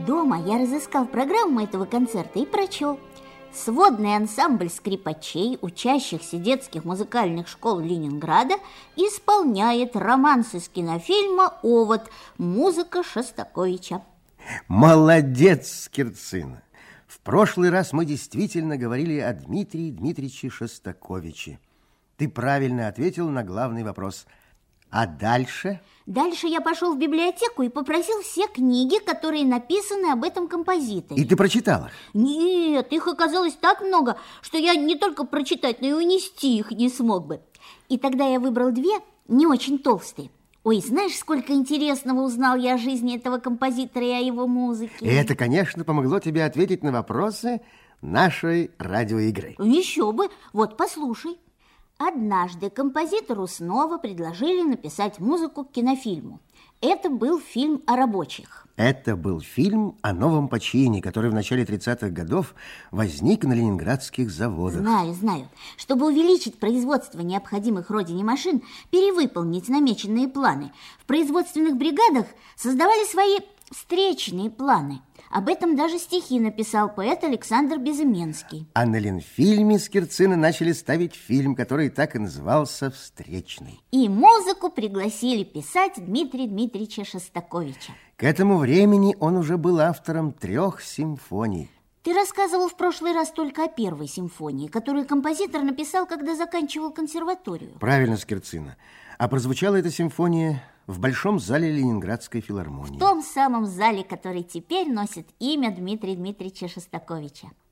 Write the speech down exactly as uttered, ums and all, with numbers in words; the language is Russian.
Дома я разыскал программу этого концерта и прочел. Сводный ансамбль скрипачей, учащихся детских музыкальных школ Ленинграда, исполняет романс из кинофильма «Овод». Музыка Шостаковича. Молодец, Скирцина. В прошлый раз мы действительно говорили о Дмитрии Дмитриевиче Шостаковиче. Ты правильно ответил на главный вопрос. А дальше? Дальше я пошел в библиотеку и попросил все книги, которые написаны об этом композиторе. И ты прочитал их? Нет, их оказалось так много, что я не только прочитать, но и унести их не смог бы. И тогда я выбрал две, не очень толстые. Ой, знаешь, сколько интересного узнал я о жизни этого композитора и о его музыке. И это, конечно, помогло тебе ответить на вопросы нашей радиоигры. Еще бы. Вот, послушай. Однажды композитору снова предложили написать музыку к кинофильму. Это был фильм о рабочих. Это был фильм о новом почине, который в начале тридцатых годов возник на ленинградских заводах. Знаю, знаю. Чтобы увеличить производство необходимых родине машин, перевыполнить намеченные планы, в производственных бригадах создавали свои встречные планы. Об этом даже стихи написал поэт Александр Безыменский. А на Ленфильме Скирцина начали ставить фильм, который так и назывался «Встречный». И музыку пригласили писать Дмитрия Дмитриевича Шостаковича. К этому времени он уже был автором трех симфоний. Ты рассказывал в прошлый раз только о первой симфонии, которую композитор написал, когда заканчивал консерваторию. Правильно, Скирцина. А прозвучала эта симфония в Большом зале Ленинградской филармонии. В том самом зале, который теперь носит имя Дмитрия Дмитриевича Шостаковича.